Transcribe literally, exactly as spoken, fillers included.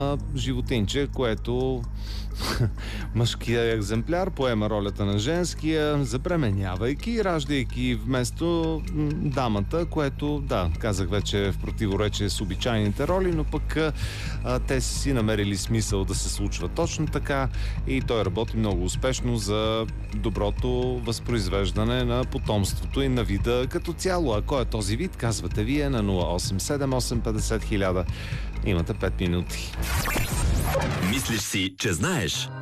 животинче, което мъжкият екземпляр поема ролята на женския, забременявайки и раждайки вместо дамата, което, да, казах вече в противоречие с обичайните роли, но пък а, те са си намерили смисъл да се случва точно така и той работи много успешно за доброто възпроизвеждане на потомството и на вида като цяло. А кой е този вид, казвате вие на нула осем седем осем петдесет хиляда. Имате пет минути. Мислиш си, че знаеш?